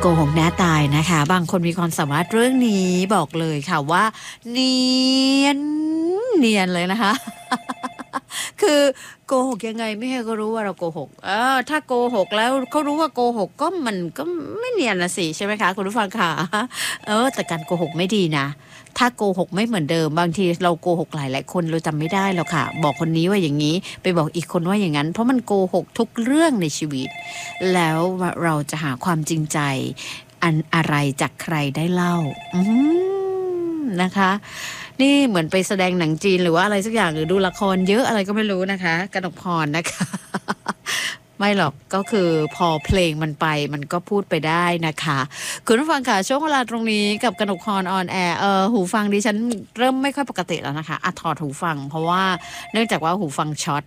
กหกหน้าตายนะคะบางคนมีความสามารถเรื่องนี้บอกเลยค่ะว่าเนียนเลยนะคะ คือโกหกยังไงไม่ให้เขารู้ว่าเราโกหกถ้าโกหกแล้วเขารู้ว่าโกหกก็มันก็ไม่เนียนนะสิใช่ไหมคะคุณผู้ฟังค่ะแต่การโกหกไม่ดีนะถ้าโกหกไม่เหมือนเดิมบางทีเราโกหกหลายคนเราจำไม่ได้แล้วค่ะบอกคนนี้ว่าอย่างนี้ไปบอกอีกคนว่าอย่างนั้นเพราะมันโกหกทุกเรื่องในชีวิตแล้วเราจะหาความจริงใจอะไรจากใครได้เล่านะคะนี่เหมือนไปแสดงหนังจีนหรือว่าอะไรสักอย่างหรือดูละครเยอะอะไรก็ไม่รู้นะคะกนกพรนะคะ ไม่หรอกก็คือพอเพลงมันไปมันก็พูดไปได้นะคะคุณผู้ฟังค่ะช่วงเวลาตรงนี้กับกนกพรออนแอร์หูฟังดิฉันเริ่มไม่ค่อยปกติแล้วนะคะถอดหูฟังเพราะว่าเนื่องจากว่าหูฟังช็อต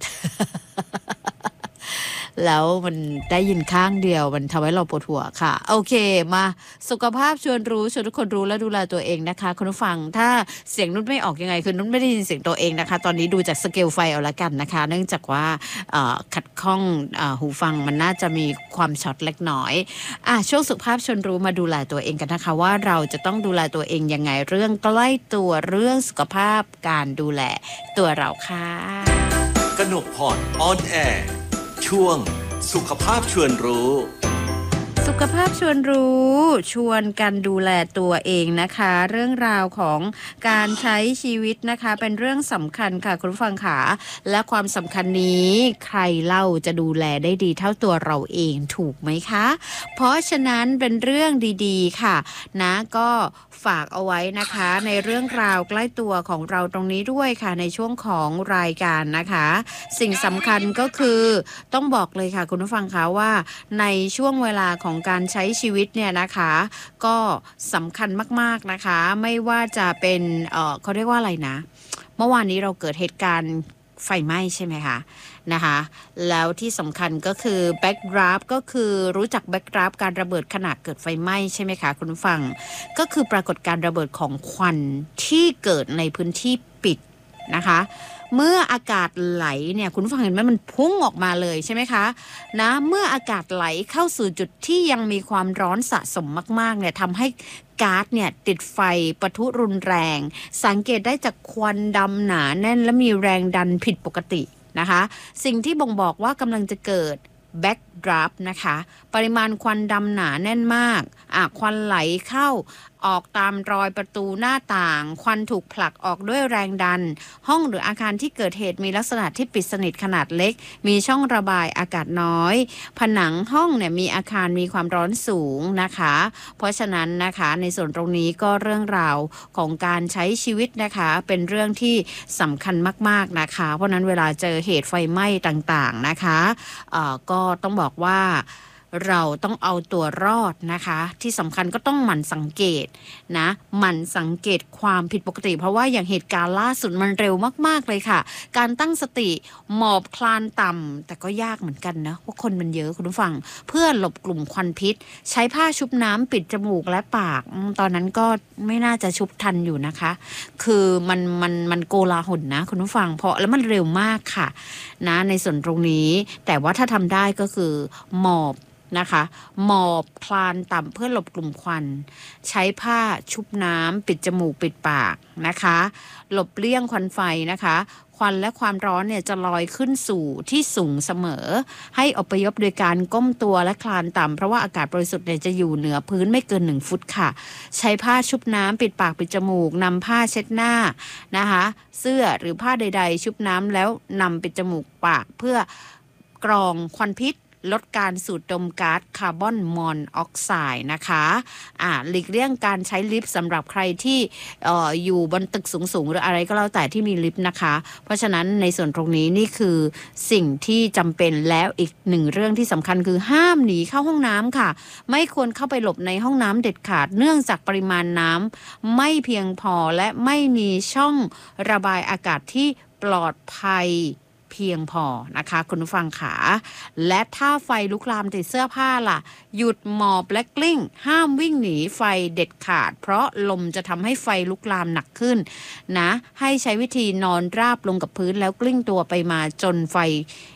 แล้วมันได้ยินข้างเดียวมันทำให้เราปวดหัวค่ะโอเคมาสุขภาพชวนรู้ชวนทุกคนรู้และดูแลตัวเองนะคะคุณผู้ฟังถ้าเสียงนุ่นไม่ออกยังไงคือนุ่นไม่ได้ยินเสียงตัวเองนะคะตอนนี้ดูจากสเกลไฟเอาละกันนะคะเนื่องจากว่าขัดข้องหูฟังมันน่าจะมีความช็อตเล็กน้อยช่วงสุขภาพชวนรู้มาดูแลตัวเองกันนะคะว่าเราจะต้องดูแลตัวเองยังไงเรื่องใกล้ตัวเรื่องสุขภาพการดูแลตัวเราค่ะกนกพรออนแอร์ช่วงสุขภาพชวนรู้สุขภาพชวนรู้ชวนกันดูแลตัวเองนะคะเรื่องราวของการใช้ชีวิตนะคะเป็นเรื่องสำคัญค่ะคุณผู้ฟังค่ะและความสำคัญนี้ใครเล่าจะดูแลได้ดีเท่าตัวเราเองถูกไหมคะเพราะฉะนั้นเป็นเรื่องดีๆค่ะนะก็ฝากเอาไว้นะคะในเรื่องราวใกล้ตัวของเราตรงนี้ด้วยค่ะในช่วงของรายการนะคะสิ่งสำคัญก็คือต้องบอกเลยค่ะคุณผู้ฟังคะว่าในช่วงเวลาของการใช้ชีวิตเนี่ยนะคะก็สำคัญมากๆนะคะไม่ว่าจะเป็นเขาเรียกว่าอะไรนะเมื่อวานนี้เราเกิดเหตุการณ์ไฟไหม้ใช่ไหมคะนะคะแล้วที่สำคัญก็คือแบ็กดราฟก็คือรู้จักแบ็กดราฟการระเบิดขณะเกิดไฟไหม้ใช่ไหมคะคุณผู้ฟังก็คือปรากฏการระเบิดของควันที่เกิดในพื้นที่ปิดนะคะเมื่ออากาศไหลเนี่ยคุณผู้ฟังเห็นไหมมันพุ่งออกมาเลยใช่ไหมคะนะเมื่ออากาศไหลเข้าสู่จุดที่ยังมีความร้อนสะสมมากๆเนี่ยทำให้ก๊าซเนี่ยติดไฟปะทุรุนแรงสังเกตได้จากควันดำหนาแน่นและมีแรงดันผิดปกตินะคะสิ่งที่บ่งบอกว่ากำลังจะเกิดแบ็กดราฟนะคะปริมาณควันดำหนาแน่นมากควันไหลเข้าออกตามรอยประตูหน้าต่างควันถูกผลักออกด้วยแรงดันห้องหรืออาคารที่เกิดเหตุมีลักษณะที่ปิดสนิทขนาดเล็กมีช่องระบายอากาศน้อยผนังห้องเนี่ยมีอาคารมีความร้อนสูงนะคะเพราะฉะนั้นนะคะในส่วนตรงนี้ก็เรื่องราวของการใช้ชีวิตนะคะเป็นเรื่องที่สำคัญมากๆนะคะเพราะนั้นเวลาเจอเหตุไฟไหม้ต่างๆนะคะก็ต้องบอกว่าเราต้องเอาตัวรอดนะคะที่สำคัญก็ต้องหมั่นสังเกตนะหมั่นสังเกตความผิดปกติเพราะว่าอย่างเหตุการณ์ล่าสุดมันเร็วมากๆเลยค่ะการตั้งสติหมอบคลานต่ำแต่ก็ยากเหมือนกันนะเพราะคนมันเยอะคุณผู้ฟังเพื่อหลบกลุ่มควันพิษใช้ผ้าชุบน้ำปิดจมูกและปากตอนนั้นก็ไม่น่าจะชุบทันอยู่นะคะคือมันโกลาหลนะคุณผู้ฟังเพราะแล้วมันเร็วมากค่ะนะในส่วนตรงนี้แต่ว่าถ้าทำได้ก็คือหมอบนะคะหมอบคลานต่ำเพื่อหลบกลุ่มควันใช้ผ้าชุบน้ำปิดจมูกปิดปากนะคะหลบเลี่ยงควันไฟนะคะควันและความร้อนเนี่ยจะลอยขึ้นสู่ที่สูงเสมอให้อพยพโดยการก้มตัวและคลานต่ำเพราะว่าอากาศบริสุทธิ์เนี่ยจะอยู่เหนือพื้นไม่เกิน1 ฟุตค่ะใช้ผ้าชุบน้ำปิดปากปิดจมูกนำผ้าเช็ดหน้านะคะเสื้อหรือผ้าใดๆชุบน้ำแล้วนำปิดจมูกปากเพื่อกรองควันพิษลดการสูดดมก๊าซคาร์บอนมอนอกไซด์นะคะหลีกเลี่ยงการใช้ลิฟต์สำหรับใครที่อยู่บนตึกสูงๆหรืออะไรก็แล้วแต่ที่มีลิฟต์นะคะเพราะฉะนั้นในส่วนตรงนี้นี่คือสิ่งที่จำเป็นแล้วอีกหนึ่งเรื่องที่สำคัญคือห้ามหนีเข้าห้องน้ำค่ะไม่ควรเข้าไปหลบในห้องน้ำเด็ดขาดเนื่องจากปริมาณน้ำไม่เพียงพอและไม่มีช่องระบายอากาศที่ปลอดภัยเพียงพอนะคะคุณผู้ฟังขาและถ้าไฟลุกลามติดเสื้อผ้าล่ะหยุดหมอบและกลิ้งห้ามวิ่งหนีไฟเด็ดขาดเพราะลมจะทำให้ไฟลุกลามหนักขึ้นนะให้ใช้วิธีนอนราบลงกับพื้นแล้วกลิ้งตัวไปมาจนไฟ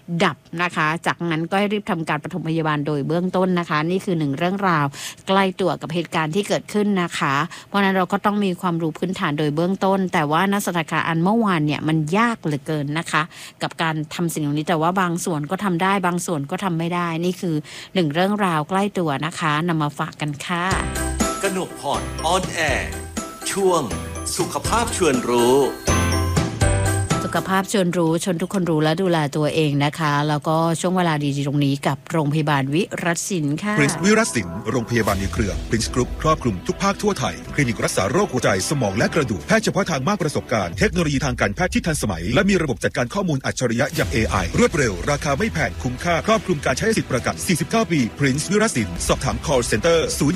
ดับนะคะจากนั้นก็ให้รีบทำการปฐมพยาบาลโดยเบื้องต้นนะคะนี่คือ1เรื่องราวใกล้ตัวกับเหตุการณ์ที่เกิดขึ้นนะคะเพราะฉะนั้นเราก็ต้องมีความรู้พื้นฐานโดยเบื้องต้นแต่ว่าณสถานการณ์อันเมื่อวานเนี่ยมันยากเหลือเกินนะคะกับการทำสิ่งนี้แต่ว่าบางส่วนก็ทำได้บางส่วนก็ทำไม่ได้นี่คือ1เรื่องราวใกล้ตัวนะคะนำมาฝากกันค่ะกนกพรออนแอร์ช่วงสุขภาพชวนรู้สุขภาพชวนรู้ชวนทุกคนรู้และดูแลตัวเองนะคะแล้วก็ช่วงเวลาดีๆตรงนี้กับโรงพยาบาลวิรัตศิลป์ค่ะ Prince วิรัตศิลป์โรงพยาบาลในเครือ Prince Group ครอบคลุมทุกภาคทั่วไทยคลินิกรักษาโรคหัวใจสมองและกระดูกแพทย์เฉพาะทางมากประสบการณ์เทคโนโลยีทางการแพทย์ที่ทันสมัยและมีระบบจัดการข้อมูลอัจฉริยะอย่าง AI รวดเร็วราคาไม่แพงคุ้มค่าครอบคลุมการใช้สิทธิประกัน49 ปี Prince วิรัตศิลป์สอบถาม call center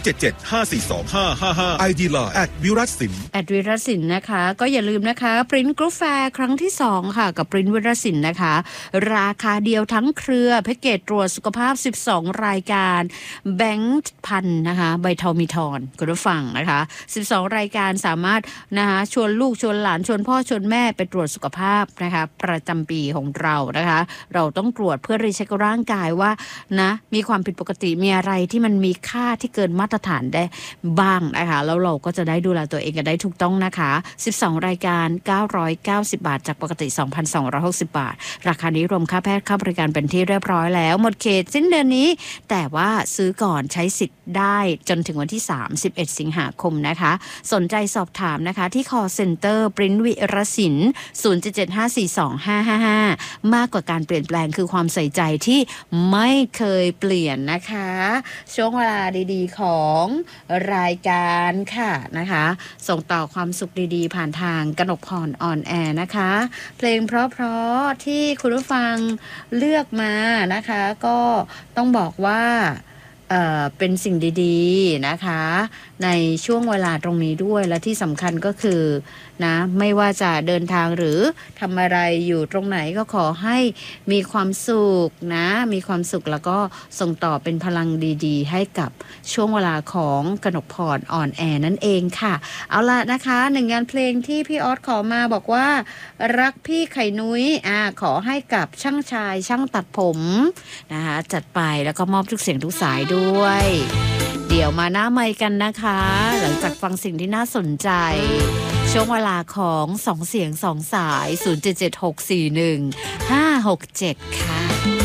077-542-555 ID Line @วิรัตศิลป์วิรัตศิลป์นะคะก็อย่าลืมนะคะ Prince Group Fair ครั้งที่2ค่ะกับวิรัตศิลป์นะคะราคาเดียวทั้งเครือแพ็กเกจตรวจสุขภาพ12รายการแบงค์พันนะคะใบทอมิทอนคุณผู้ฟังนะคะ12รายการสามารถนะคะชวนลูกชวนหลานชวนพ่อชวนแม่ไปตรวจสุขภาพนะคะประจำปีของเรานะคะเราต้องตรวจเพื่อรีเช็คร่างกายว่านะมีความผิดปกติมีอะไรที่มันมีค่าที่เกินมาตรฐานได้บ้างนะคะแล้วเราก็จะได้ดูแลตัวเองกันได้ถูกต้องนะคะ12รายการ990 บาทจากปกติ 2,260 บาทราคานี้รวมค่าแพทย์ค่าบริการเป็นที่เรียบร้อยแล้วหมดเขตสิ้นเดือนนี้แต่ว่าซื้อก่อนใช้สิทธิ์ได้จนถึงวันที่31สิงหาคมนะคะสนใจสอบถามนะคะที่ call center ปริ้นวิรศิลป์077-542-555มากกว่าการเปลี่ยนแปลงคือความใส่ใจที่ไม่เคยเปลี่ยนนะคะช่วงเวลาดีๆของรายการค่ะนะคะส่งต่อความสุขดีๆผ่านทางกนกพรออนแอร์นะคะเพลงเพราะๆที่คุณผู้ฟังเลือกมานะคะก็ต้องบอกว่าเป็นสิ่งดีๆนะคะในช่วงเวลาตรงนี้ด้วยและที่สำคัญก็คือนะไม่ว่าจะเดินทางหรือทำอะไรอยู่ตรงไหนก็ขอให้มีความสุขนะมีความสุขแล้วก็ส่งต่อเป็นพลังดีๆให้กับช่วงเวลาของกนกพรออนแอร์นั่นเองค่ะเอาล่ะนะคะหนึ่งงานเพลงที่พี่ออสขอมาบอกว่ารักพี่ไข่นุ้ยขอให้กับช่างชายช่างตัดผมนะคะจัดไปแล้วก็มอบทุกเสียงทุกสายด้วยเดี๋ยวมาหน้าไมค์กันนะคะหลังจากฟังสิ่งที่น่าสนใจช่วงเวลาของ2เสียง2สาย077-641-567ค่ะ